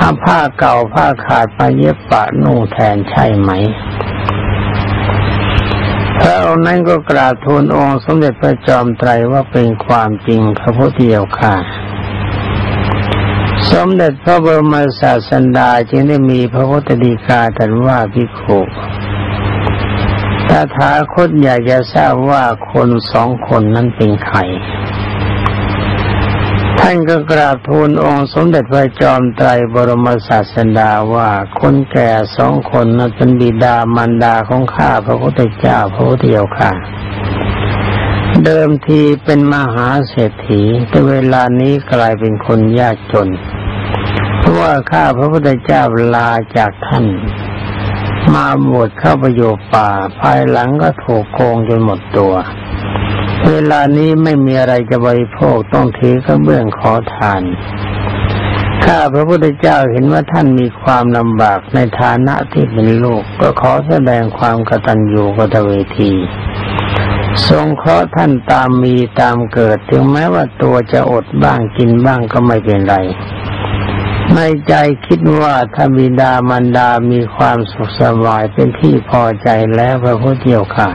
เอาผ้าเก่าผ้าขาดมาเย็บปะนุ่งแทนใช่ไหมพระองค์นั้นก็กราบทูลองค์สมเด็จพระจอมไตรว่าเป็นความจริงพระพุทธเจ้าค่ะสมเด็จพระบรมศาสดาจึงได้มีพระพุทธฎีกาตรัสว่าภิกขุตถาคตอยากจะทราบว่าคนสองคนนั้นเป็นใครท่านก็กราบทูลองค์สมเด็จพระจอมไตรบรมศาสดาว่าคนแก่สองคนนั้นเป็นบิดามารดาของข้าพระพุทธเจ้าพระพุทธเจ้าค่ะเดิมทีเป็นมหาเศรษฐีแต่เวลานี้กลายเป็นคนยากจนเพราะว่าข้าพระพุทธเจ้าลาจากท่านมาบวชเข้าไปอยู่ป่าภายหลังก็ถูกโกงจนหมดตัวเวลานี้ไม่มีอะไรจะบริโภคต้องถือกระเบื้องขอทานข้าพระพุทธเจ้าเห็นว่าท่านมีความลำบากในฐานะที่เป็นลูกก็ขอแสดงความกตัญญูกตเวทีทรงเคราะห์ท่านตามมีตามเกิดถึงแม้ว่าตัวจะอดบ้างกินบ้างก็ไม่เป็นไรในใจคิดว่าถ้าบิดามารดามีความสุขสบายเป็นที่พอใจแล้วพระพุทธเจ้าค่ะ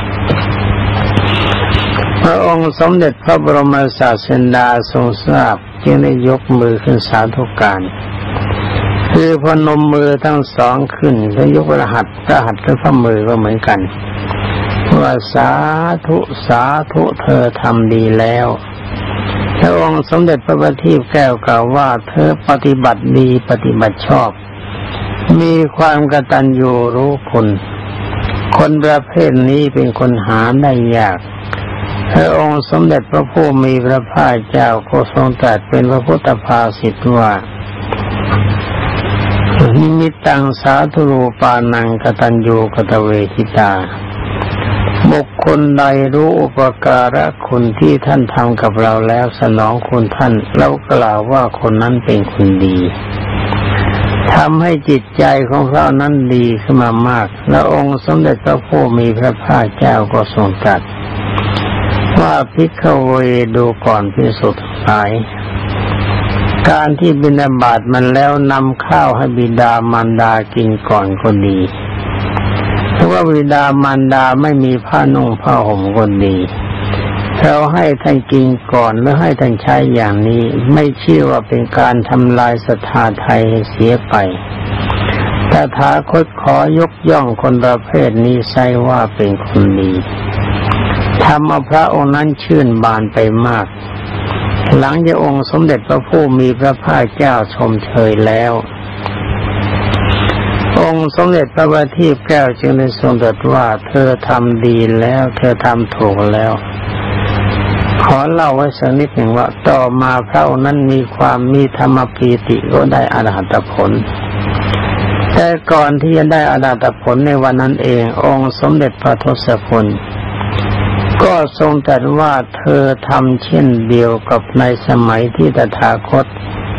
พระองค์สมเด็จพระบรมศาสดาทรงทราบจึงได้ยกมือขึ้นสาธุการคือพนมมือทั้งสองขึ้นแล้วยกพระหัตถ์กับฝ่ามือก็เหมือนกันว่าสาธุสาธุเธอทำดีแล้วพระองค์สมเด็จพระบัณฑิตแก้วกล่าวว่าเธอปฏิบัติดีปฏิบัติชอบมีความกตัญญูรู้คุณคนประเภทนี้เป็นคนหาได้ยากพระองค์สมเด็จพระผู้มีพระภาคเจ้าก็ทรงตรัสเป็นพระพุทธภาษิตว่านิมิตตังสาธุรูปานังกตัญญูกตเวทิตาบุคคลใดรู้อุปการะคุณที่ท่านทำกับเราแล้วสนองคุณท่านแล้วกล่าวว่าคนนั้นเป็นคนดีทำให้จิตใจของเรานั้นดีขึ้นมามากและองค์สมเด็จพระผู้มีพระภาคเจ้าก็ทรงตรัสว่าภิกขเวดูก่อนภิกษุทั้งหลายการที่บิณฑบาตมันแล้วนำข้าวให้บิดามารดากินก่อนก็ดีเพราะว่าบิดามารดาไม่มีผ้านุ่งผ้าห่มก็ดีเราให้ท่านกินก่อนหรือให้ท่านใช้อย่างนี้ไม่เชื่อว่าเป็นการทำลายศรัทธาไทยให้เสียไปตถาคตขอยกย่องคนประเภทนี้ใช่ว่าเป็นคนดีทำเอาพระองค์นั้นชื่นบานไปมากหลังจากองค์สมเด็จพระผู้มีพระภาคเจ้าชมเชยแล้วองค์สมเด็จพระบัณฑิตแก้วจึงได้ทรงตรัสว่าเธอทำดีแล้วเธอทำถูกแล้วขอเล่าไว้สักนิดหนึ่งว่าต่อมาพระองค์นั้นมีธรรมปีติก็ได้อรหัตผลแต่ก่อนที่จะได้อรหัตผลในวันนั้นเององค์สมเด็จพระทศพลก็ทรงตรัสว่าเธอทำเช่นเดียวกับในสมัยที่ตถาคต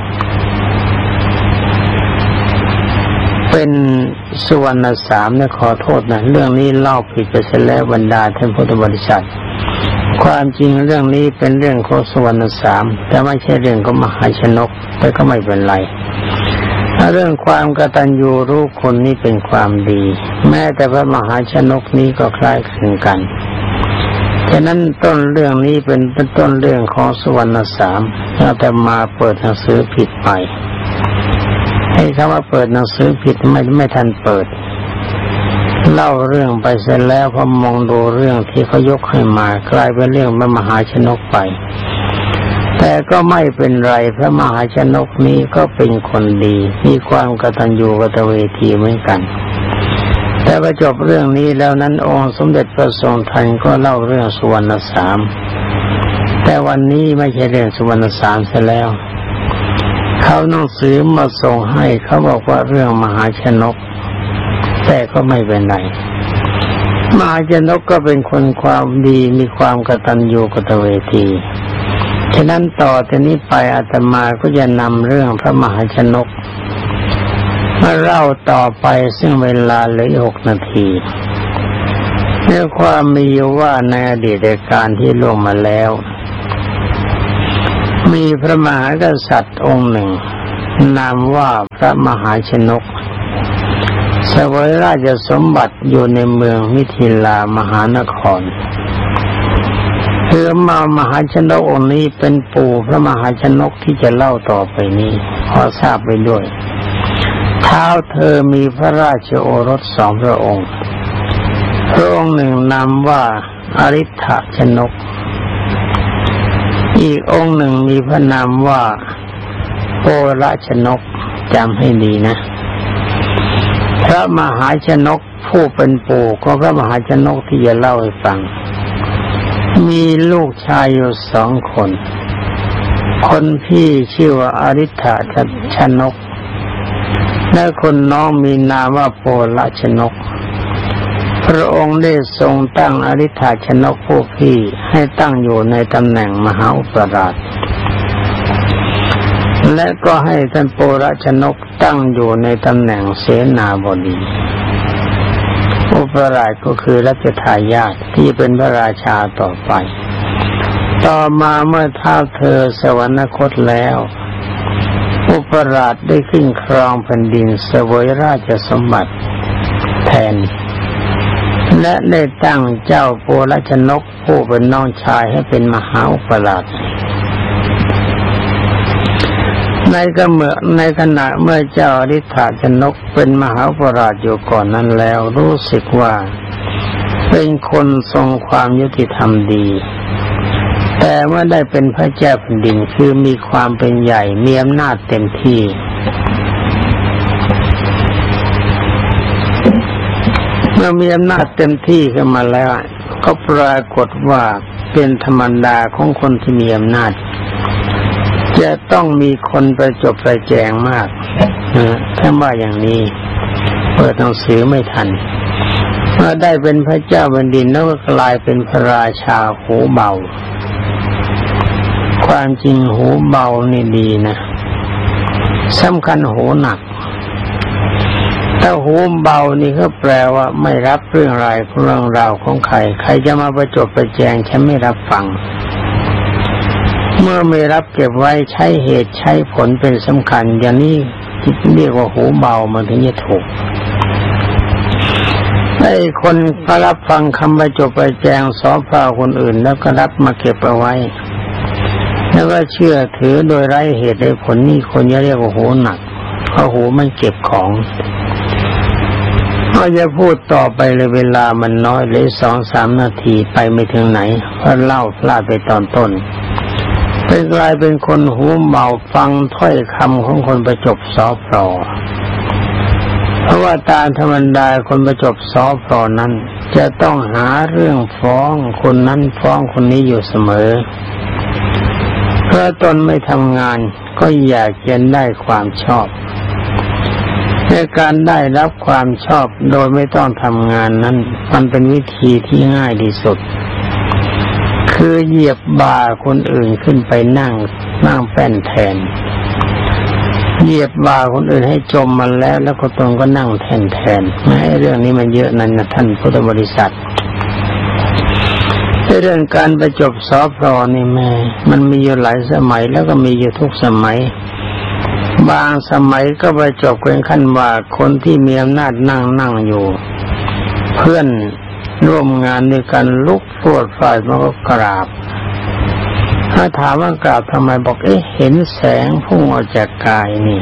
เป็นสุวรรณสามเนี่ยขอโทษนะเรื่องนี้เล่าผิดไปเสียแล้วบรรดาท่านพุทธบริษัทความจริงเรื่องนี้เป็นเรื่องของสุวรรณสามแต่ไม่ใช่เรื่องของมหาชนกแต่ก็ไม่เป็นไรเรื่องความกตัญญูรู้คนนี้เป็นความดีแม้แต่พระมหาชนกนี้ก็คล้ายคลึงกันฉะนั้นต้นเรื่องนี้เป็นต้นเรื่องของสุวรรณสามแต่มาเปิดหนังสือผิดไปให้คำว่าเปิดหนังสือผิดไม่ทันเปิดเล่าเรื่องไปเสร็จแล้วพอมองดูเรื่องที่เขายกให้มากลายเป็นเรื่องพระมหาชนกไปแต่ก็ไม่เป็นไรพระมหาชนกนี้ก็เป็นคนดีมีความกตัญญูกตเวทีเหมือนกันแต่พอจบเรื่องนี้แล้วนั้นองค์สมเด็จพระทรงทันก็เล่าเรื่องสุวรรณสามแต่วันนี้ไม่ใช่เรื่องสุวรรณสามเสียแล้วเขาหนังสือมาส่งให้เขาบอกว่าเรื่องมหาชนกแต่ก็ไม่เป็นไรมหาชนกก็เป็นคนความดีมีความกตัญญูกตเวทีฉะนั้นต่อจากนี้ไปอาตมาก็จะนำเรื่องพระมหาชนกมาเล่าต่อไปซึ่งเวลาเหลือ6 นาทีเรื่องความมีว่าในอดีตการที่ล่วงมาแล้วมีพระมหากษัตริย์องค์หนึ่งนามว่าพระมหาชนกเสวยราชสมบัติอยู่ในเมืองมิถิลามหานครคือมหาชนกองค์นี้เป็นปู่พระมหาชนกที่จะเล่าต่อไปนี้ขอทราบไปด้วยเท้าเธอมีพระราชโอรส2 พระองค์พระองค์หนึ่งนามว่าอริ ทธชนกอีกองค์หนึ่งมีพระนามว่าโประชนกจำให้ดีนะพระมหาชนกผู้เป็นปู่ของพระมหาชนกที่จะเล่าให้ฟังมีลูกชายอยู่2 คนคนพี่ชื่อว่าอริ ทธชนกและคนน้องมีนามว่าโประชนกพระองค์ได้ทรงตั้งอริ ทธชนกผู้พี่ให้ตั้งอยู่ในตำแหน่งมหาอุปราชและก็ให้ท่านโประชนกตั้งอยู่ในตำแหน่งเสนาบดีอุปราชก็คือรัชทายาทที่เป็นพระราชาต่อไปต่อมาเมื่อท้าวเธอสวรรคตแล้วอุปราชได้ขึ้นครองแผ่นดินเสวยราชสมบัติแทนและได้ตั้งเจ้าโประชนกผู้เป็นน้องชายให้เป็นมหาอุปราชในขณะเมื่อเจ้าอริ ทธชนกเป็นมหาอุปราชอยู่ก่อนนั้นแล้วรู้สึกว่าเป็นคนทรงความยุติธรรมดีแต่เมื่อได้เป็นพระเจ้าแผ่นดินคือมีความเป็นใหญ่มีอำนาจเต็มที่เมื่อมีอำนาจเต็มที่ขึ้นมาแล้วก็ปรากฏว่าเป็นธรรมดาของคนที่มีอำนาจจะต้องมีคนประจบประแจงมากถ้าว่าอย่างนี้เปิดหนังสือไม่ทันเมื่อได้เป็นพระเจ้าแผ่นดินแล้วก็กลายเป็นพระราชาหูเบาความจริงหูเบานี่ดีนะสำคัญหูหนักถ้าหูเบานี่ก็แปลว่าไม่รับเรื่องราวของใครใครจะมาประจบประแจงฉันไม่รับฟังเมื่อไม่รับเก็บไว้ใช้เหตุใช้ผลเป็นสำคัญอย่างนี้ที่เรียกว่าหูเบามันถึงจะถูกไอ้คนก็รับฟังคำประจบประแจงสอบพาคนอื่นแล้วก็รับมาเก็บเอาไว้แล้วก็เชื่อถือโดยไร้เหตุไร้ผลนี่คนจะเรียกว่าหูหนักเพราะหูมันเก็บของก็จะพูดต่อไปเลยเวลามันน้อยเลย2-3 นาทีไปไม่ถึงไหนเพราะเล่าพลาดไปตอนต้นไปกลายเป็นคนหูเบาฟังถ้อยคำของคนประจบสอพลอเพราะว่าตามธรรมดาคนประจบสอพลอนั้นจะต้องหาเรื่องฟ้องคนนั้นฟ้องคนนี้อยู่เสมอเพราะตนไม่ทำงานก็อยากจะได้ความชอบในการได้รับความชอบโดยไม่ต้องทำงานนั้นมันเป็นวิธีที่ง่ายที่สุดคือเหยียบบ่าคนอื่นขึ้นไปนั่งแป้นแทนเหยียบบ่าคนอื่นให้จมมันแล้วก็ตนก็นั่งแทนแม้เรื่องนี้มันเยอะนั่นนะท่านพุทธบริษัทเรื่องการประจบสอพลอนี่แม่มันมีอยู่หลายสมัยแล้วก็มีอยู่ทุกสมัยบางสมัยก็ประจบเป็นขั้นว่าคนที่มีอำนาจนั่งอยู่เพื่อนร่วมงานด้วยกันลุกพรวดพลาดมันก็กราบถ้าถามว่ากราบทำไมบอกเห็นแสงพุ่งออกจากกายนี่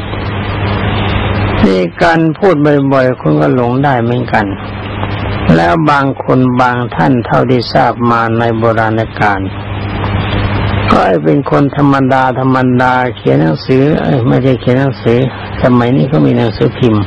การพูดบ่อยๆคุณก็หลงได้เหมือนกันแล้วบางคนบางท่านเท่าที่ทราบมาในโบราณกาลก็เป็นคนธรรมดาเขียนหนังสือไม่ใช่เขียนหนังสือสมัยนี้ก็มีหนังสือพิมพ์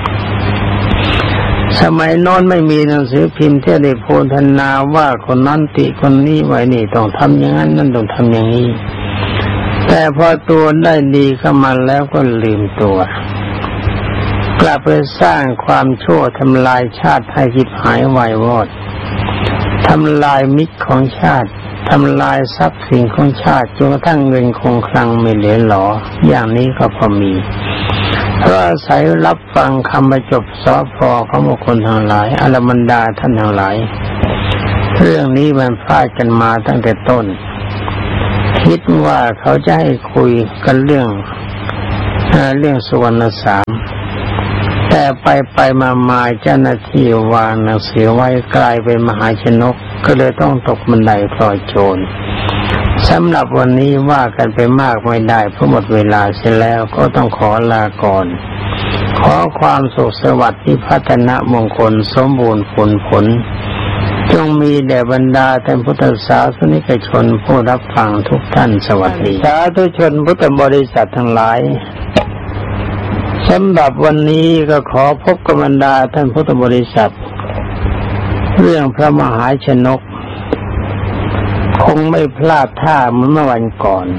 สมัยโน้นไม่มีหนังสือพิมพ์ที่ได้โพธนาว่าคนนั้นติคนนี้ไว้นี่ต้องทำอย่างนั้นนั่นต้องทำอย่างนี้แต่พอตัวได้ดีเข้ามาแล้วก็ลืมตัวกลับไปสร้างความชั่วทำลายชาติให้ชิบหายวายวอดทำลายมิตรของชาติทำลายทรัพย์สินของชาติจนกระทั่งเงินคงคลังไม่เหลือหลออย่างนี้ก็พอมีเพราะอาศัยรับฟังคำประจบสอพอของบุคคลทั้งหลายอรบรรดาท่านทั้งหลายเรื่องนี้มันพลาดกันมาตั้งแต่ต้นคิดว่าเขาจะให้คุยกันเรื่องเรื่องสุวรรณสามแต่ไปมาเจ้าหน้าที่วางหนังสือไว้กลายเป็นมหาชนกก็เลยต้องตกบันไดพลอยโจรสำหรับวันนี้ว่ากันไปมากไม่ได้เพราะหมดเวลาเสียแล้วก็ต้องขอลาก่อนขอความสุขสวัสดิ์ที่พัฒนามงคลสมบูรณ์ผลจงมีแด่บรรดาท่านพุทธศาสนิกชนผู้รับฟังทุกท่านสวัสดีสาธุชนพุทธบริษัททั้งหลายสำหรับวันนี้ก็ขอพบกับบรรดาท่านพุทธบริษัทเรื่องพระมหาชนกคงไม่พลาดท่าเหมือนเมื่อวันก่อน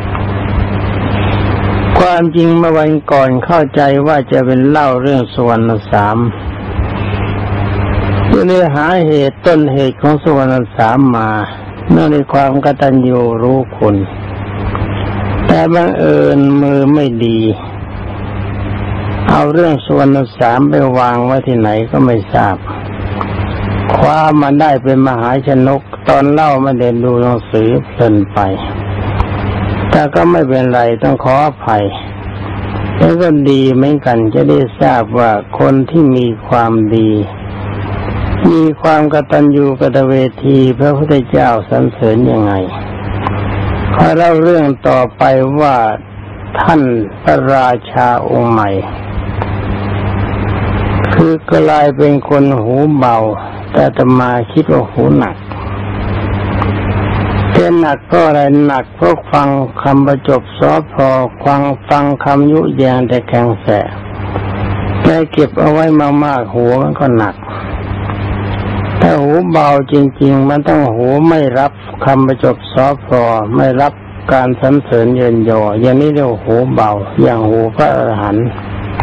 ความจริงเมื่อวันก่อนเข้าใจว่าจะเป็นเล่าเรื่องสุวรรณสามเพื่อหาเหตุต้นเหตุของสุวรรณสามมาเนื่องในความกตัญญูรู้คุณแต่บังเอิญมือไม่ดีเอาเรื่องสุวรรณสามไปวางไว้ที่ไหนก็ไม่ทราบคว้ามาได้เป็นมหาชนกตอนเล่าไม่ได้ดูหนังสือเพลินไปแต่ก็ไม่เป็นไรต้องขออภัยแล้วก็ดีเหมือนกันจะได้ทราบว่าคนที่มีความดีมีความกตัญญูกตเวทีพระพุทธเจ้าสรรเสริญยังไงขอเล่าเรื่องต่อไปว่าท่านพระราชาองค์ใหม่คือกลายเป็นคนหูเบาแต่อาตมาคิดว่าหูหนักเป็นหนักก็อะไรหนักเพราะฟังคำประจบสอพอฟังคำยุแยงแต่แข็งแสบแต่เก็บเอาไว้มากๆหัวมันก็หนักถ้าหูเบาจริงๆมันต้องหูไม่รับคำประจบสอพอไม่รับการสรรเสริญเยินยออย่างนี้เรียกหูเบาอย่างหูพระอรหันต์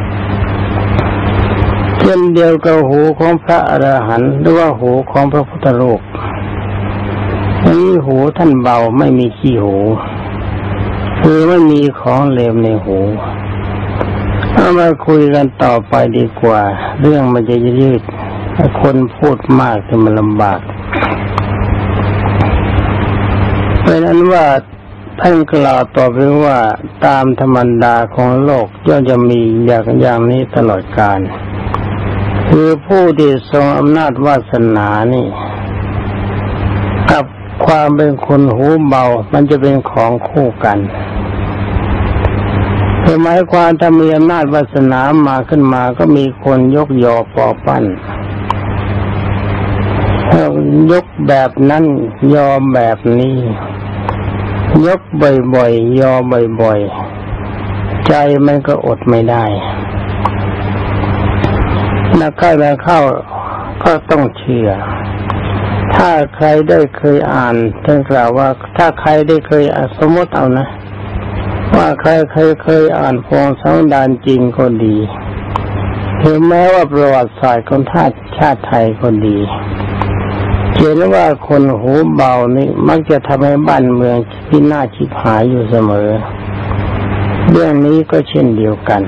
เช่นเดียวกับหูของพระอรหันต์หรือว่าหูของพระพุทธรูปนี้หูท่านเบาไม่มีขี้หูคือไม่มีของเลวในหูเอามาคุยกันต่อไปดีกว่าเรื่องมันจะยืดคนพูดมากจะมันลำบากเพราะนั้นว่าท่านกล่าวต่อไปว่าตามธรรมดาของโลกย่อมจะมีอย่างนี้ตลอดกาลคือผู้ที่ทรงอำนาจวาสนานี่กับความเป็นคนหูเบามันจะเป็นของคู่กันหมายความถ้ามีอำนาจวาสนามาขึ้นมาก็มีคนยกยอปอปั้นยกแบบนั้นยอแบบนี้ยกบ่อยๆยอบ่อยๆใจมันก็อดไม่ได้นักเข้าก็ต้องเชื่อถ้าใครได้เคยอ่านท่านกล่าวว่าถ้าใครได้เคยสมมติเอานะว่าใครเคยอ่านพงศาวดารจีนก็ดีถึงแม้ว่าประวัติศาสตร์ของชาติไทยก็ดีเขียนว่าคนหูเบานี่มักจะทำให้บ้านเมืองพินาศชิบหายอยู่เสมอเรื่องนี้ก็เช่นเดียวกัน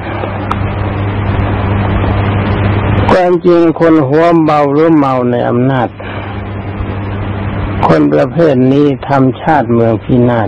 ความจริงคนหัวเบาหรือเมาในอำนาจคนประเภทนี้ทำชาติเมืองพินาศ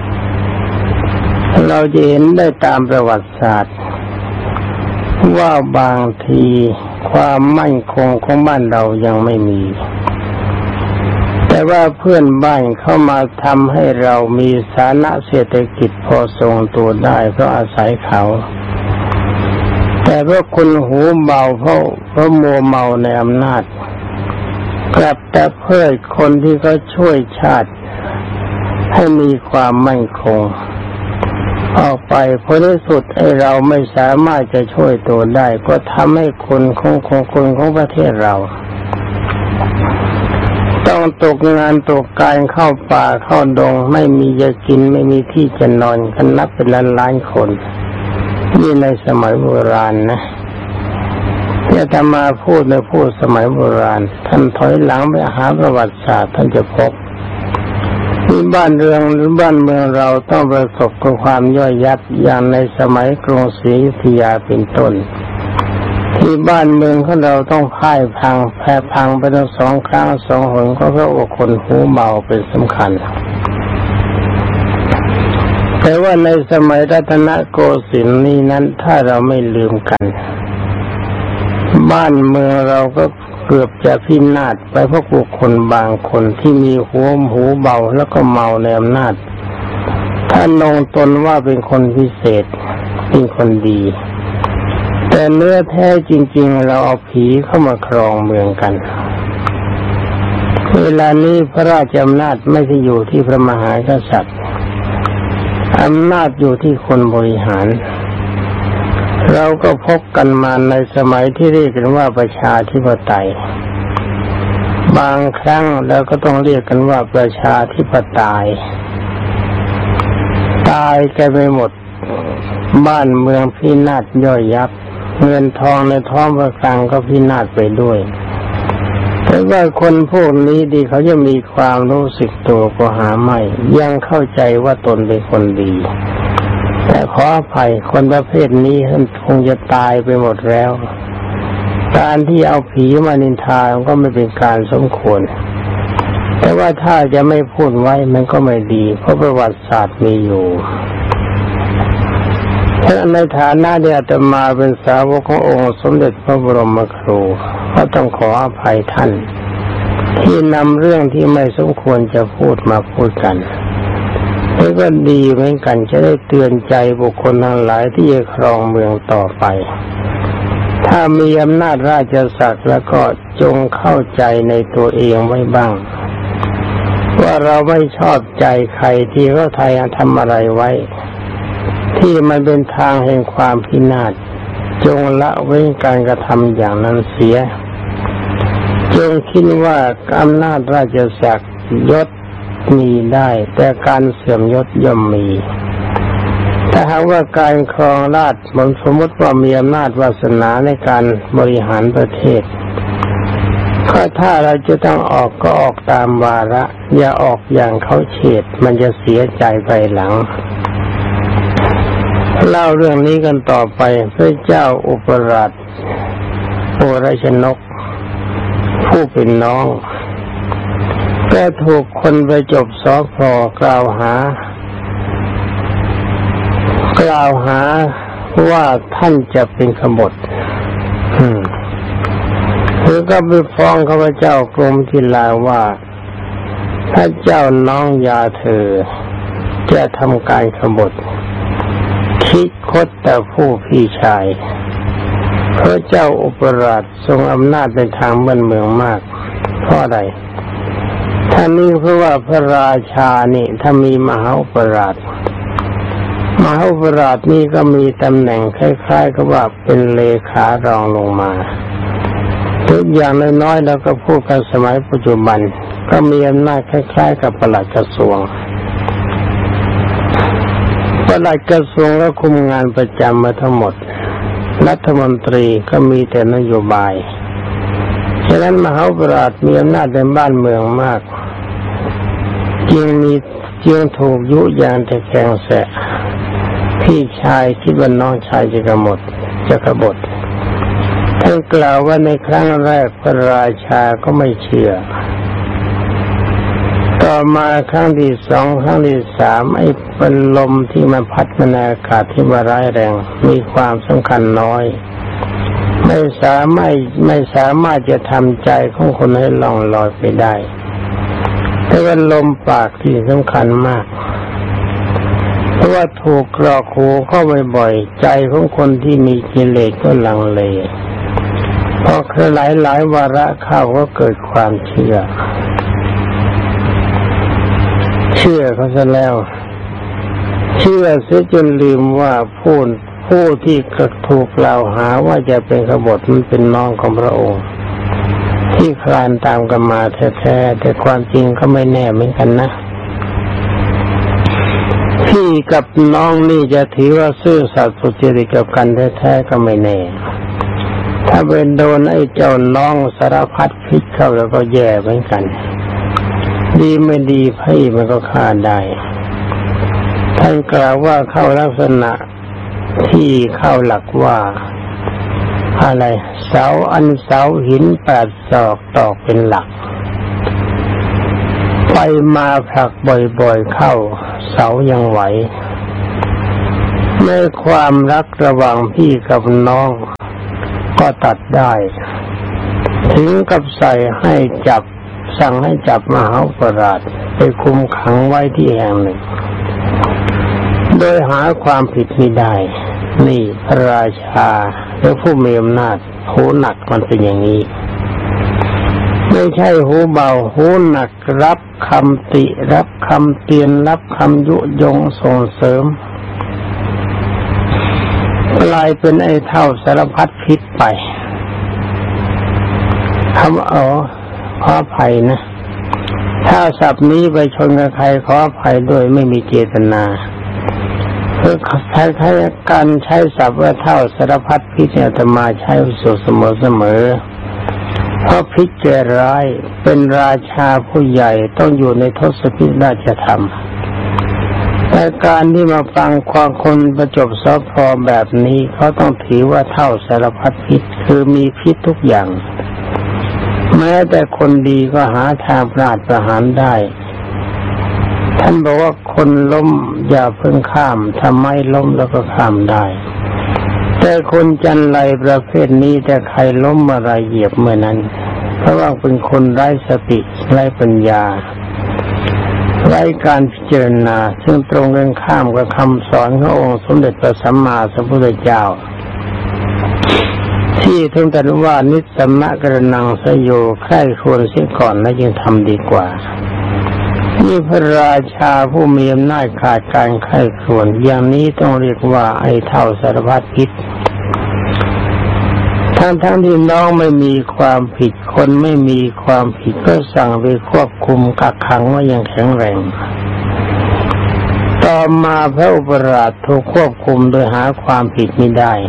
เราจะเห็นได้ตามประวัติศาสตร์ว่าบางทีความมั่นคงของบ้านเรายังไม่มีแต่ว่าเพื่อนบ้านเข้ามาทำให้เรามีฐานะเศรษฐกิจพอทรงตัวได้เพราะอาศัยเขาแต่เพราะคนหูเบาเพราะมัวเมาในอำนาจกลับแต่เพื่อคนที่เขาช่วยชาติให้มีความมั่นคงออกไปผลที่สุดไอ้เราไม่สามารถจะช่วยตัวได้ก็ทำให้คนของประเทศเราต้องตกงานตกการเข้าป่าเข้าดงไม่มีจะกินไม่มีที่จะนอนกันนับเป็นล้านๆคนนี่ในสมัยโบราณนะจะทำมาพูดสมัยโบราณท่านถอยหลังไปหาประวัติศาสตร์ท่านจะพบที่บ้านเรืองหรือบ้านเมืองเราต้องประสบกับความย่อยยับอย่างในสมัยกรุงศรีอยุธยาเป็นต้นที่บ้านเมืองของเราต้องพ่ายพังแพ้พังไปทั้ง2 ครั้ง 2 หนก็เพราะว่าคนหูเบาเป็นสำคัญ กแต่ว่าในสมัยรัตนโกสินทร์นี้นั้นถ้าเราไม่ลืมกันบ้านเมืองเราก็เกือบจะพินาศไปเพราะบุคคลบางคนที่มีหูเบาแล้วก็เมาในอำนาจท่านลงตนว่าเป็นคนพิเศษเป็นคนดีแต่เนื้อแท้จริงๆเราเอาผีเข้ามาครองเมืองกันเวลานี้พระราชอำนาจไม่ได้อยู่ที่พระมหากษัตริย์อำนาจอยู่ที่คนบริหารเราก็พบกันมาในสมัยที่เรียกกันว่าประชาธิปไตยบางครั้งเราก็ต้องเรียกกันว่าประชาธิปไตยตายกันไปหมดบ้านเมืองพินาศย่อยยับเงินทองในท้องพระคลังก็พินาศไปด้วยแต่ว่าคนพวกนี้ดีเขาจะมีความรู้สึกตัวก็หาไม่ยังเข้าใจว่าตนเป็นคนดีแต่ขออภัยคนประเภทนี้คงจะตายไปหมดแล้วการที่เอาผีมานินทาก็ไม่เป็นการสมควรแต่ว่าถ้าจะไม่พูดไว้มันก็ไม่ดีเพราะประวัติศาสตร์มีอยู่ในฐานะที่อาตมาเป็นสาวกขององค์สมเด็จพระบรมครูก็ต้องขออภัยท่านที่นำเรื่องที่ไม่สมควรจะพูดมาพูดกันแล้วก็ดีเหมือนกันจะได้เตือนใจบุคคลทั้งหลายที่จะครองเมืองต่อไปถ้ามีอำนาจราชศักดิ์แล้วก็จงเข้าใจในตัวเองไว้บ้างว่าเราไม่ชอบใจใครที่เขาทำอะไรไว้ที่มันเป็นทางแห่งความพินาศจงละเว้นการกระทำอย่างนั้นเสียจงคิดว่าอำนาจราชศักดิ์ยศมีได้แต่การเสื่อมยศย่อมมีถ้าหากว่าการครองราชย์สมมติว่ามีอำนาจวาสนาในการบริหารประเทศก็ถ้าเราจะต้องออกก็ออกตามวาระอย่าออกอย่างเขาเฉดมันจะเสียใจภายหลังเล่าเรื่องนี้กันต่อไปพระเจ้าอุปราชโอรชนกผู้เป็นน้องก็ถูกคนไปจบสพกล่าวหาว่าท่านจะเป็นขบฏหรือก็ไปฟ้องข้าพเจ้ากรมทิลาว่าถ้าเจ้าน้องยาเธอจะทำการขบฏคิดคดแต่ผู้พี่ชายพระเจ้าอุปราชทรงอำนาจในทางบ้านเมืองมากเพราะอะไรท่านนี้เพราะว่าพระราชานี่ถ้ามีมหาอุปราชนี่ก็มีตำแหน่งคล้ายๆกับว่าเป็นเลขารองลงมาทุกอย่างน้อยๆแล้วก็พูดกันสมัยปัจจุบันก็มีอำนาจคล้ายๆกับปลัดกระทรวงปลัดกระทรวงก็คุมงานประจำมาทั้งหมดรัฐมนตรีก็มีแต่นโยบายฉะนั้นมหาอุปราชมีอำนาจในบ้านเมืองมากจึงถูกยุยงแต่แข่งแสะพี่ชายคิดว่าน้องชายจะกบฏท่านกล่าวว่าในครั้งแรกพระราชาก็ไม่เชื่อต่อมาครั้งที่สองครั้งที่สามไอ้เป็นลมที่มันพัดมาในอากาศที่ว่าร้ายแรงมีความสำคัญน้อยไม่สามารถจะทำใจของคนให้ล่องลอยไปได้แต่ว่าลมปากที่สำคัญมากเพราะว่าถูกกรอกหูเข้าบ่อยๆใจของคนที่มีกิเลสก็ลังเลพอหลายวาระเข้าก็เกิดความเชื่อเขาซะแล้วเชื่อเสียจนลืมว่าผู้ที่ถูกกล่าวหาว่าจะเป็นขบฏมันเป็นน้องของพระองค์ที่คลานตามกันมาแท้ๆแต่ความจริงก็ไม่แน่เหมือนกันนะพี่กับน้องนี่จะถือว่าซื่อสัตย์สุจริตกับกันแท้ๆก็ไม่แน่ถ้าเป็นโดนไอ้เจ้าน้องสารพัดพิษเข้าแล้วก็แย่เหมือนกันดีไม่ดีพี่มันก็ฆ่าได้ท่านกล่าวว่าเข้าลักษณะที่เข้าหลักว่าอะไรเสาหิน8 ศอกตอกเป็นหลักไปมาผลักบ่อยๆเข้าเสายังไหวในความรักระหว่างพี่กับน้องก็ตัดได้ถึงกับสั่งให้จับมหาอุปราชไปคุมขังไว้ที่แห่งหนึ่งโดยหาความผิดไม่ได้นี่พระราชาหรือผู้มีอำนาจหูหนักมันเป็นอย่างนี้ไม่ใช่หูเบาหูหนักรับคำติรับคำเตือนรับคำยุยงส่งเสริมกลายเป็นไอ้เท่าสารพัดพิษไปขออภัยนะถ้าศัพท์นี้ไปชนกับใครขออภัยด้วยไม่มีเจตนาคือใช้การใช้ศัพท์ว่าเท่าสารพัดพิษเนี่ยธรรมาใช้สุเสมอเพราะพิษแก่ร้ายเป็นราชาผู้ใหญ่ต้องอยู่ในทศพิธราชธรรมแต่การที่มาฟังความคนประจบสพแบบนี้เขาต้องถือว่าเท่าสารพัดพิษคือมีพิษทุกอย่างแม้แต่คนดีก็หาทางประหารได้ท่านบอกว่าคนล้มอย่าเพิ่งข้ามทำไมล้มแล้วก็ข้ามได้แต่คนจันไรประเภทนี้แต่ใครล้มอะไรเหยียบเมื่อนั้นเพราะว่าเป็นคนไร้สติไร้ปัญญาไร้การพิจารณาซึ่งตรงกันข้ามกับคำสอนขององค์สมเด็จพระสัมมาสัมพุทธเจ้าที่ท่านตรัสว่านิสสัมมะกรณังสยโยใคร่ครวญเสียก่อนแล้วจึงทำดีกว่านี่พระราชาผู้มีอำนาจขาดการใคร่ครวญอย่างนี้ต้องเรียกว่าไอ้เท่าสารพัดพิษทั้งที่น้องไม่มีความผิดคนไม่มีความผิดก็สั่งไปควบคุมกักขังไว้อย่างแข็งแรงต่อมาพระอุปราชถูกควบคุมโดยหาความผิดไม่ได้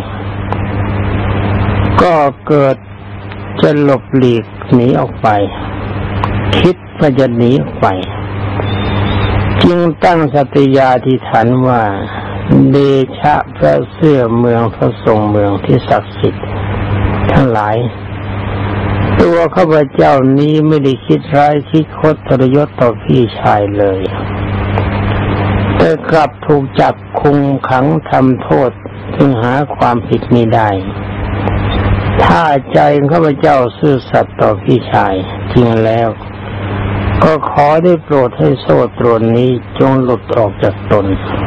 ก็เกิดจะหลบหลีกหนีออกไปคิดว่าจะหนีออกไปจึงตั้งสัตยาธิษฐานว่าเดชะพระเสื้อเมืองพระทรงเมืองที่ศักดิ์สิทธิ์ทั้งหลายตัวข้าพเจ้านี้ไม่ได้คิดร้ายคิดคดทรยศต่อพี่ชายเลยแต่กลับถูกจับคุมขังทำโทษจึงหาความผิดไม่ได้ถ้าใจข้าพเจ้าซื่อสัตย์ต่อพี่ชายจริงแล้วก็ขอได้โปรดให้โซ่ตรวนนี้จงหลุดออกจากตน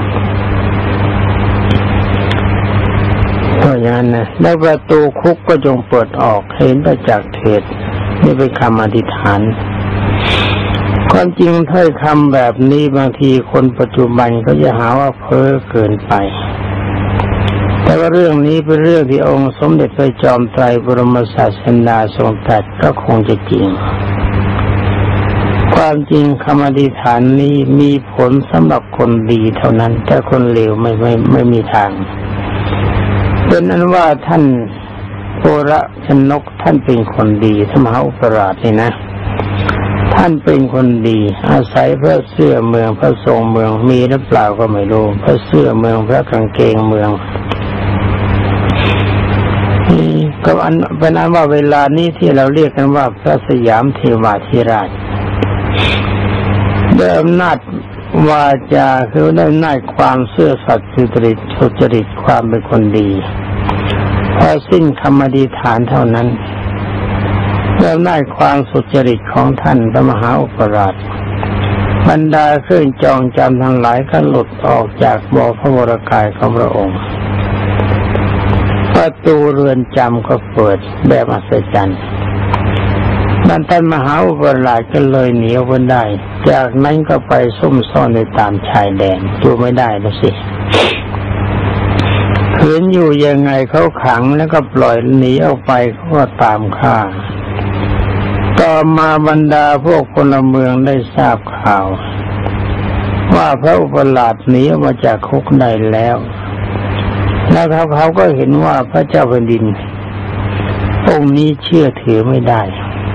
เพราะอย่างนั้นนะแล้วประตูคุกก็จงเปิดออกเห็นได้จากเทศนี่เป็นคำอธิษฐานความจริงถ้อยคำแบบนี้บางทีคนปัจจุบันก็จะหาว่าเพ้อเกินไปแต่ว่าเรื่องนี้เป็นเรื่องที่องค์สมเด็จพระจอมไตรบรมศาสดาทรงตรัสก็คงจะจริงความจริงคำอธิษฐานนี้มีผลสำหรับคนดีเท่านั้นแต่คนเลวไม่มีทางเป็นนั้นว่าท่านโพระชนกท่านเป็นคนดีธรรมหาอุปราชนี่นะท่านเป็นคนดีอาศัยพระเสื้อเมืองพระทรงเมืองมีหรือเปล่าก็ไม่รู้พระเสื้อเมืองพระกางเกงเมืองก็เป็นอันว่าเวลานี้ที่เราเรียกกันว่าพระสยามเทวาธิราชด้วยอำนาจวาจาคือได้อำนาจความเซื่อสัตย์สุจริตความเป็นคนดีพอสิ้นคำอธิษฐานเท่านั้นด้วยอำนาจความสุจริตของท่านพระมหาอุปราชบรรดาเครื่องจองจำทั้งหลายก็หลุดออกจากบ่อพระวรกายของพระองค์ประตูเรือนจำก็เปิดแบบอัศจรรย์ท่านมหาอุปราชก็เลยหนีออกมาได้จากนั้นก็ไปซุ่มซ่อนในตามชายแดนอยู่ไม่ได้แล้วสิขืนอยู่ยังไงเขาขังแล้วก็ปล่อยหนีออกไปเขาก็ตามฆ่าต่อมาบรรดาพวกพลเมืองได้ทราบข่าวว่าพระอุปราชหนีออกมาจากคุกได้แล้วแล้วเขาก็เห็นว่าพระเจ้าแผ่นดินองค์นี้เชื่อถือไม่ได้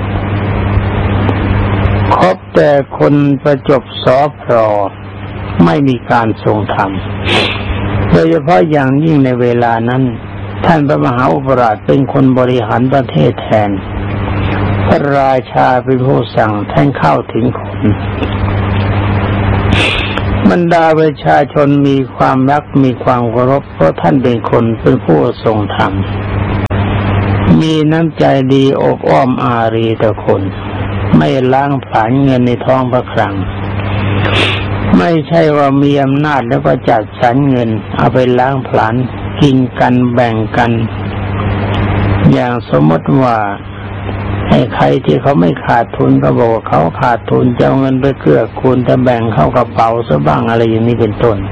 คบแต่คนประจบสอพรไม่มีการทรงธรรมโดยเฉพาะอย่างยิ่งในเวลานั้นท่านพระมหาอุปราชเป็นคนบริหารประเทศแทนพระราชาเป็นผู้สั่งท่านเข้าถึงคนบรรดาประชาชนมีความรักมีความเคารพเพราะท่านเป็นคนเป็นผู้ทรงธรรมมีน้ำใจดีอบอ้อมอารีต่อคนไม่ล้างผลาญเงินในท้องพระคลังไม่ใช่ว่ามีอำนาจแล้วก็จัดสรรเงินเอาไปล้างผลาญกินกันแบ่งกันอย่างสมมติว่าให้ใครที่เขาไม่ขาดทุนก็บอกว่าเขาขาดทุนจะเอาเงินไปเกื้อกูลแต่แบ่งเข้ากระเป๋าซะบ้างอะไรอย่างนี้เป็นต้น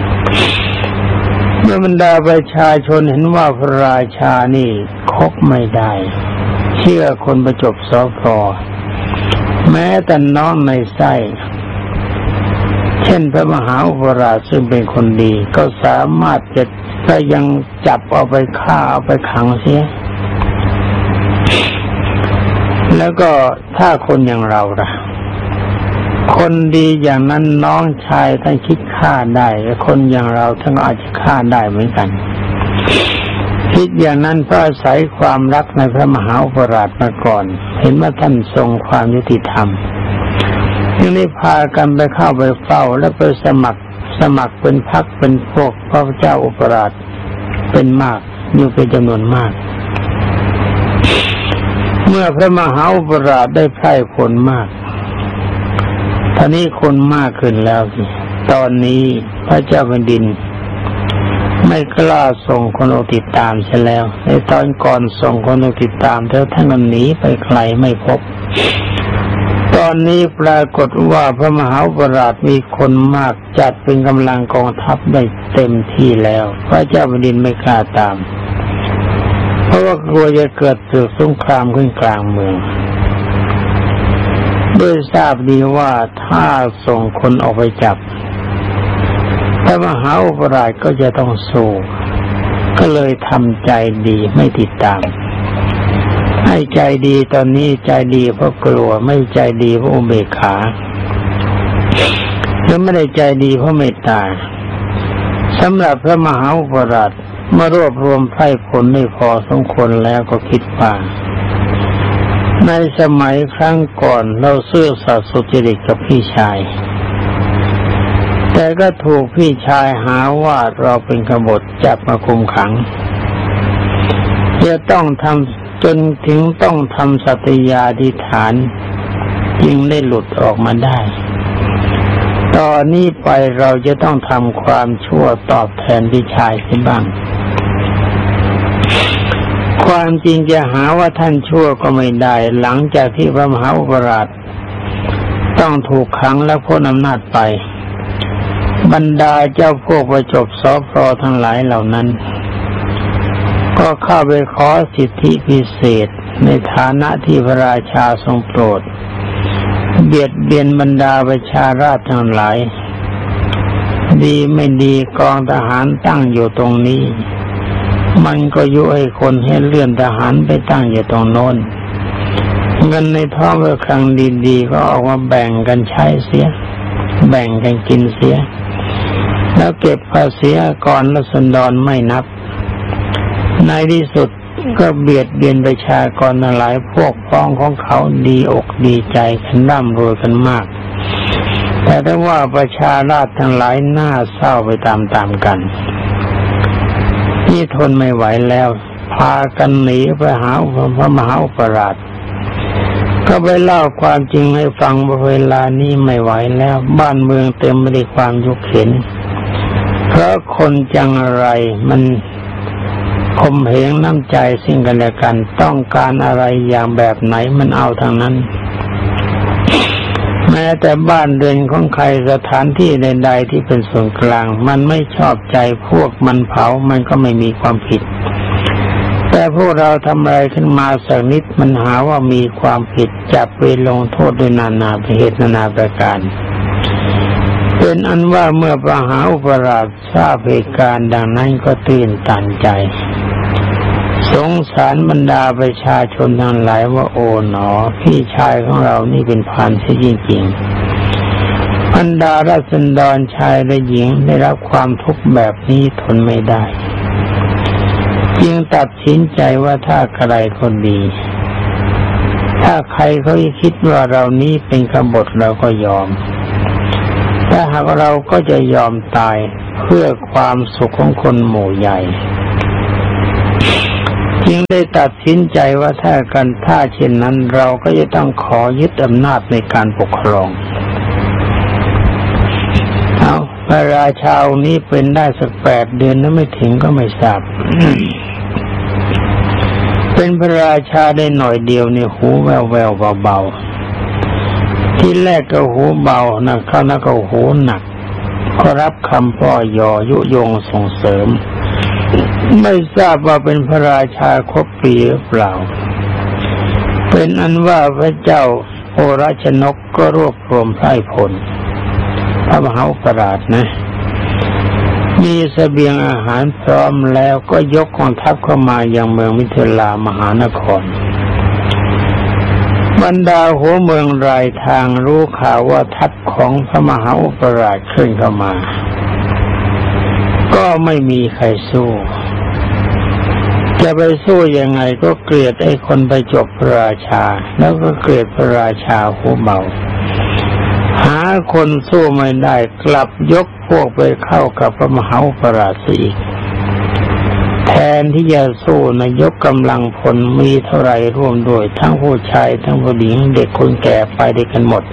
เมื่อบรรดาประชาชนเห็นว่าพระราชานี่คบไม่ได้เชื่อคนประจบสพแม้แต่น้องในไส้เช่นพระมหาอุปราชซึ่งเป็นคนดีก็สามารถจะก็ยังจับเอาไปฆ่าเอาไปขังเสียแล้วก็ถ้าคนอย่างเราล่ะคนดีอย่างนั้นน้องชายท่านคิดฆ่าได้และคนอย่างเราท่านก็อาจจะฆ่าได้เหมือนกันคิดอย่างนั้นเพราะอาศัยความรักในพระมหาอุปราชมาก่อนเห็นว่าท่านทรงความยุติธรรมจึงได้พากันไปเข้าไปเฝ้าและไปสมัครเป็นพรรคเป็นพวกพระเจ้าอุปราชเป็นมากอยู่เป็นจำนวนมากเมื่อพระมหาอุปราชได้ไพร่ผลมากท่านี้คนมากขึ้นแล้วสิตอนนี้พระเจ้าแผ่นดินไม่กล้าส่งคนออกติดตามเสียแล้วในตอนก่อนส่งคนออกติดตามแล้วท่านก็หนีไปไกลไม่พบตอนนี้ปรากฏว่าพระมหาอุปราชมีคนมากจัดเป็นกำลังกองทัพได้เต็มที่แล้วพระเจ้าแผ่นดินไม่กล้าตามเพราะว่ากลัวจะเกิดศึกสงครามขึ้นกลางเมืองด้วยทราบดีว่าถ้าส่งคนออกไปจับพระมหาอุปราชก็จะต้องสู้ก็เลยทำใจดีไม่ติดตามให้ใจดีตอนนี้ใจดีเพราะกลัวไม่ใจดีเพราะอุเบกขาและไม่ได้ใจดีเพราะเมตตาสำหรับพระมหาอุปราชเมื่อรวบรวมไพร่ผลได้พอสมควรแล้วก็คิดว่าในสมัยครั้งก่อนเราซื่อสัตย์สุจริตกับพี่ชายแต่ก็ถูกพี่ชายหาว่าเราเป็นกบฏจับมาคุมขังจะต้องทำจนถึงต้องทำสัตยาธิษฐานจึงได้หลุดออกมาได้ตอนนี้ไปเราจะต้องทำความชั่วตอบแทนพี่ชายเสียบ้างความจริงจะหาว่าท่านชั่วก็ไม่ได้หลังจากที่พระมหาอุปราชต้องถูกขังและพ้นอำนาจไปบรรดาเจ้าพวกประจบสพทั้งหลายเหล่านั้นก็เข้าไปขอสิทธิพิเศษในฐานะที่พระราชาทรงโปรดเบียดเบียนบรรดาประชาราษฎรทั้งหลายดีไม่ดีกองทหารตั้งอยู่ตรงนี้มันก็ยุให้คนให้เลื่อนทหารไปตั้งอยู่ตรงโน้นเงินในท้องพระคลังดีๆก็ออกมาแบ่งกันใช้เสียแบ่งกันกินเสียแล้วเก็บภาษีก่อนราษฎรไม่นับในที่สุดก็เบียดเบียนประชากรหลายพวกพ้องของเขาดีอกดีใจกันร่ำรวยกันมากแต่ถ้าว่าประชาราษฎรทั้งหลายน่าเศร้าไปตามๆกันที่ทนไม่ไหวแล้วพากันหนีไปหาพระมหาอุปราชก็ไปเล่าความจริงให้ฟังว่าเวลานี้ไม่ไหวแล้วบ้านเมืองเต็มไปด้วยความยุคเข็นเพราะคนจังไรมันข่มเหงน้ำใจซึ่งกันและกันต้องการอะไรอย่างแบบไหนมันเอาทางนั้นแม้แต่บ้านเรือนของใครสถานที่ใดๆที่เป็นส่วนกลางมันไม่ชอบใจพวกมันเผามันก็ไม่มีความผิดแต่พวกเราทำอะไรขึ้นมาสักนิดมันหาว่ามีความผิดจับไปลงโทษด้วยนานาเหตุนานาประการเป็นอันว่าเมื่อพระมหาอุปราชทราบเหตุการณ์ดังนั้นก็ตื่นตันใจสงสารบรรดาประชาชนทั้งหลายว่าโอ๋หนอพี่ชายของเรานี่เป็นพรานเสียจริงๆบรรดาราษฎรชายและหญิงได้รับความทุกข์แบบนี้ทนไม่ได้จึงตัดสินใจว่าถ้าใครคนดีถ้าใครเขาคิดว่าเรานี้เป็นกบฏเราก็ยอมแต่ถ้าหากเราก็จะยอมตายเพื่อความสุขของคนหมู่ใหญ่จึงได้ตัดสินใจว่าถ้าเช่นนั้นเราก็จะต้องขอยึดอำนาจในการปกครองพระราชาองค์นี้เป็นได้สัก8 เดือนนั้นไม่ถึงก็ไม่ทราบ เป็นพระราชาได้หน่อยเดียวเนี่ยหูแว่วๆเบาๆที่แรกก็หูเบานะเข้านะก็หูหนักก็รับคำพ่อยอยุยงส่งเสริมไม่ทราบว่าเป็นพระราชาครบปีหรือเปล่าเป็นอันว่าพระเจ้าโอรชนกก็รวบรวมไพร่พลพระมหาอุปราชนะมีเสบียงอาหารพร้อมแล้วก็ยกกองทัพเข้ามายังเมืองมิถิลามหานครบรรดาหัวเมืองรายทางรู้ข่าวว่าทัพของพระมหาอุปราชขึ้นเข้ามาก็ไม่มีใครสู้จะไปสู้ยังไงก็เกลียดไอ้คนไปจบพระราชาแล้วก็เกลียดพระราชาหัวเบาหาคนสู้ไม่ได้กลับยกพวกไปเข้ากับพระมหาอุปราชอีกแทนที่จะสู้นะยกกำลังพลมีเท่าไรร่วมด้วยทั้งผู้ชายทั้งผู้หญิงเด็กคนแก่ไปด้วยกันหมด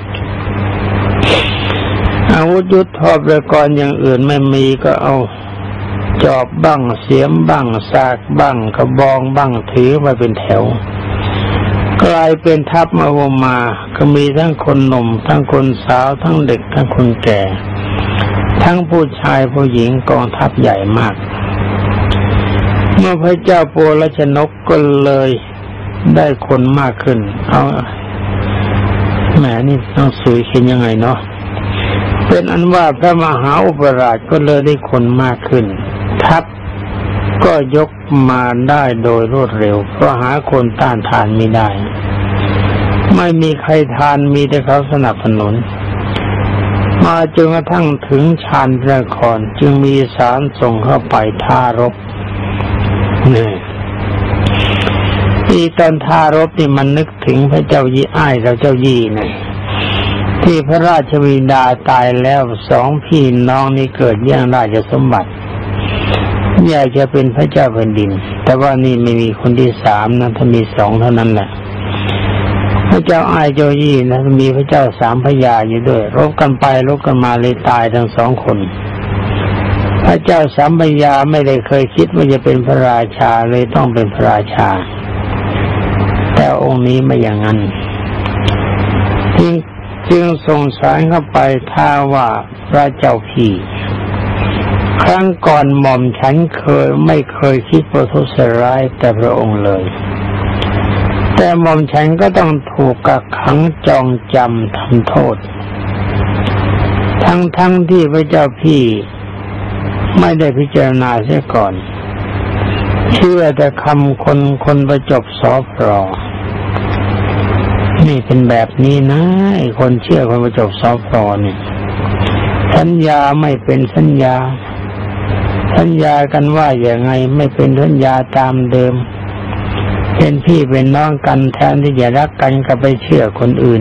อาวุธยุทโธปกรณ์อย่างอื่นไม่มีก็เอาจอบบ้างเสียมบ้างสากบ้างกระบองบ้างถือมาเป็นแถวกลายเป็นทัพมาก็มีทั้งคนหนุ่มทั้งคนสาวทั้งเด็กทั้งคนแก่ทั้งผู้ชายผู้หญิงกองทัพใหญ่มากเมื่อพระเจ้าโปรชนกก็เลยได้คนมากขึ้นเอาแหมนี่ต้องสื่อเขียนยังไงเนาะเป็นอันว่าพระมหาอุปราชก็เลยได้คนมากขึ้นทัพก็ยกมาได้โดยรวดเร็วเพราะหาคนต้านทานไม่ได้ไม่มีใครทานมีแต่เขาสนับสนุนมาจนกระทั่งถึงชานพระนครจึงมีสารส่งเข้าไปท่ารบนี่ตอนท่ารบนี่มันนึกถึงพระเจ้ายี่อ้ายกับเจ้ายี่ไงที่พระราชบิดาตายแล้ว2 พี่น้องนี่เกิดแย่งราชสมบัติอยากจะเป็นพระเจ้าแผ่นดินแต่ว่านี่ไม่มีคนที่3นะถ้ามี2เท่านั้นแหละพระเจ้าอ้ายเจ้ายี่นะมีพระเจ้า3 พระยาอยู่ด้วยรบกันไปรบกันมาเลยตายทั้ง2 คนพระเจ้า3 พระยาไม่ได้เคยคิดว่าจะเป็นพระราชาเลยต้องเป็นพระราชาแต่องค์นี้ไม่อย่างนั้นจึงส่งสารเข้าไปท้าว่าพระเจ้าพี่ครั้งก่อนหม่อมฉันไม่เคยคิดประทุษร้ายแต่พระองค์เลยแต่หม่อมฉันก็ต้องถูกกักขังจองจำทำโทษทั้งที่พระเจ้าพี่ไม่ได้พิจารณาเสียก่อนเชื่อแต่คำคนประจบสพรนี่เป็นแบบนี้นะไอ้คนเชื่อคนประจบสพรเนี่ยสัญญาไม่เป็นสัญญากันว่าอย่างไงไม่เป็นสัญญาตามเดิมเป็นพี่เป็นน้องกันแทนที่จะรักกันก็ไปเชื่อคนอื่น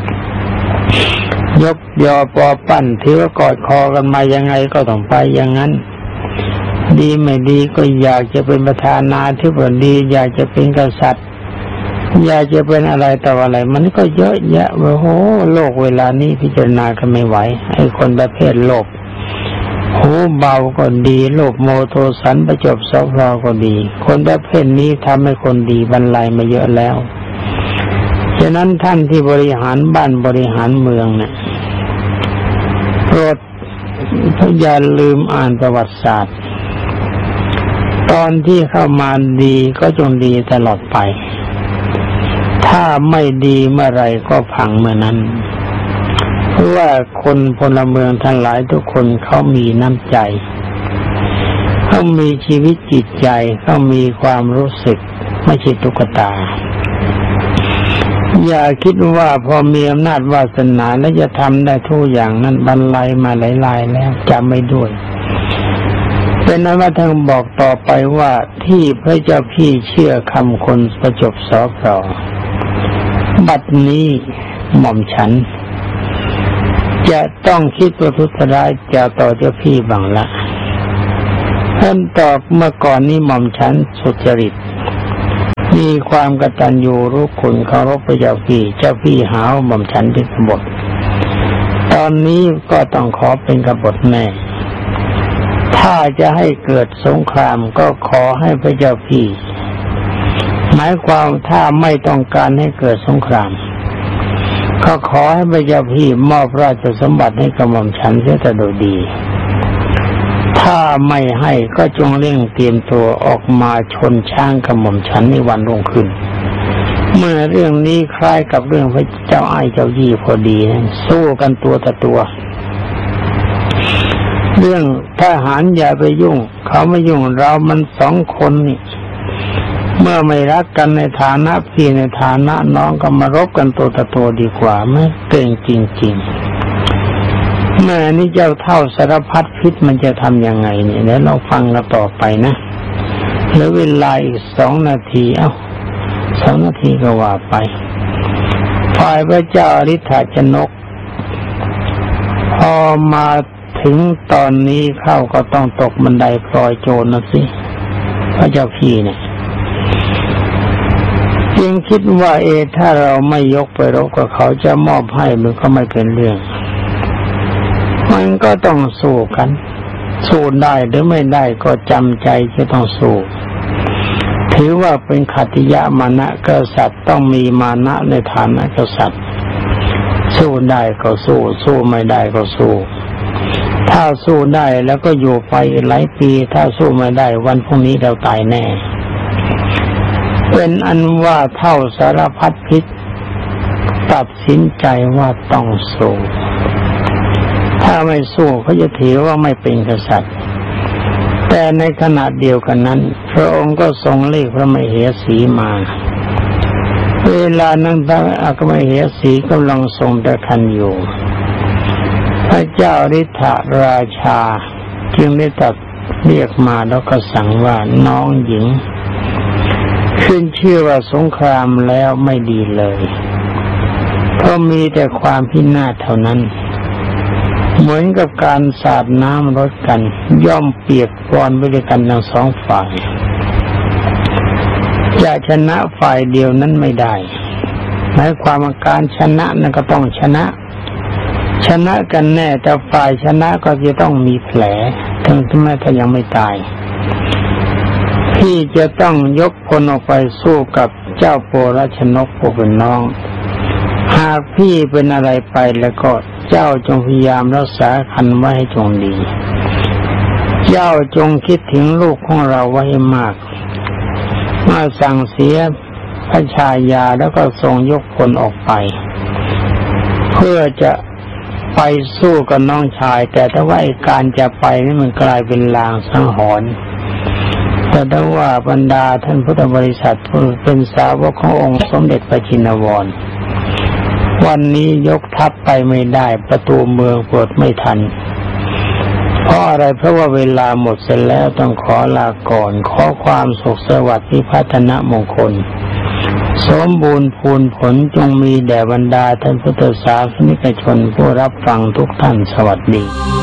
ยกยอปอปั้นถือว่ากอดคอกันมายังไงก็ต้องไปอย่างนั้นดีไม่ดีก็อยากจะเป็นประธานาธิบดีอยากจะเป็นกษัตริย์อยากจะเป็นอะไรต่ออะไรมันก็เยอะแยะโอ้โหโลกเวลานี้พิจารณากันไม่ไหวไอ้คนประเภทโลภหูเบาก็ดีโลภโมโทสันประจบสพรก็ดีคนประเภทนี้ทำให้คนดีบรรลัยมาเยอะแล้วฉะนั้นท่านที่บริหารบ้านบริหารเมืองเนี่ยโปรดอย่าลืมอ่านประวัติศาสตร์ตอนที่เข้ามาดีก็จงดีตลอดไปถ้าไม่ดีเมื่อไรก็พังเมื่อนั้นเพราะว่าคนพลเมืองทั้งหลายทุกคนเขามีน้ำใจเขามีชีวิตจิตใจเขามีความรู้สึกไม่ใช่ตุ๊กตาอย่าคิดว่าพอมีอำนาจวาสนาแล้วจะทำได้ทุกอย่างนั้นบรรลัยมาหลายๆแล้วจำไม่ด้วยเป็นนั้นว่าท่านบอกต่อไปว่าที่พระเจ้าพี่เชื่อคำคนประจบสพรบัดนี้หม่อมฉันจะต้องคิดประทุษร้ายจะต่อเจ้าพี่บังละท่านตอบเมื่อก่อนนี้หม่อมฉันสุจริตมีความกตัญญูรู้คุณเคารพพระเจ้าพี่หาหม่อมฉันเป็นกบฏตอนนี้ก็ต้องขอเป็นกบฏแม่ถ้าจะให้เกิดสงครามก็ขอให้พระเจ้าพี่หมายความถ้าไม่ต้องการให้เกิดสงครามก็ขอให้พระเจ้าพี่มอบราชสมบัติให้กับหม่อมฉันเสียแต่โดยดีถ้าไม่ให้ก็จงเร่งเตรียมตัวออกมาชนช้างกับหม่อมฉันในวันรุ่งขึ้นเมื่อเรื่องนี้คล้ายกับเรื่องพระเจ้าอ้ายเจ้ายี่พอดีนะสู้กันตัวต่อตัวเรื่องทหารอย่าไปยุ่งเขาไม่ยุ่งเรามันสองคนนี่เมื่อไม่รักกันในฐานะพี่ในฐานะน้องก็มารบกันตัวต่อตัวดีกว่าไหมเก่งจริงๆแม่นี่เจ้าเท่าสารพัดพิษมันจะทำยังไงเนี่ยเดี๋ยวเราฟังกันต่อไปนะเหลือเวลาอีก2 นาที2 นาทีก็ว่าไปฝ่ายพระเจ้าอริ t ชนกพอมาถึงตอนนี้เข้าก็ต้องตกบันไดพลอยโจรนะสิพระเจ้าพี่เนี่ยจึงคิดว่าถ้าเราไม่ยกไปรบกับเขาจะมอบให้มันก็ไม่เป็นเรื่องมันก็ต้องสู้กันสู้ได้หรือไม่ได้ก็จำใจจะต้องสู้ถือว่าเป็นขัตติยมานะกษัตริย์ต้องมีมานะในฐานะกษัตริย์สู้ได้ก็สู้ไม่ได้ก็สู้ถ้าสู้ได้แล้วก็อยู่ไปหลายปีถ้าสู้ไม่ได้วันพรุ่งนี้เราตายแน่เป็นอันว่าเท่าสารพัดพิษตัดสินใจว่าต้องสู้ถ้าไม่สู้เขาจะถือว่าไม่เป็นกษัตริย์แต่ในขณะเดียวกันนั้นพระองค์ก็ทรงเรียกพระมเหสีมาเวลานั้นพระมเหสีกำลังทรงพระคันอยู่พระเจ้าอริ t ราชาจึงได้ตรัสเรียกมาแล้วก็สั่งว่าน้องหญิงขึ้นชื่อว่าสงครามแล้วไม่ดีเลยเพราะมีแต่ความพินาศเท่านั้นเหมือนกับการสาดน้ำรดกันย่อมเปียกปอนไปด้วยกันทั้งสองฝ่ายจะชนะฝ่ายเดียวนั้นไม่ได้หมายความว่าการชนะนั้นก็ต้องชนะกันแน่แต่ฝ่ายชนะก็จะต้องมีแผลถึงแม้ถ้ายังไม่ตายพี่จะต้องยกพลออกไปสู้กับเจ้าโปรชนกผู้เป็นน้องหากพี่เป็นอะไรไปแล้วก็เจ้าจงพยายามรักษาคันไว้ให้จงดีเจ้าจงคิดถึงลูกของเราไว้มากมาสั่งเสียพระชายาแล้วก็ทรงยกพลออกไปเพื่อจะไปสู้กับน้องชายแต่ถ้าว่าการจะไปนี่มันกลายเป็นลางสังหรณ์แต่ถ้าว่าบรรดาท่านพุทธบริษัทผู้เป็นสาวกขององค์สมเด็จพระชินวรวันนี้ยกทัพไปไม่ได้ประตูเมืองเปิดไม่ทันเพราะอะไรเพราะว่าเวลาหมดเสร็จแล้วต้องขอลาก่อนขอความสุขสวัสดิ์พิพัฒนมงคลสมบูรณ์พูนผลจงมีแด่บรรดาท่านพุทธศาสนิกชนผู้รับฟังทุกท่านสวัสดี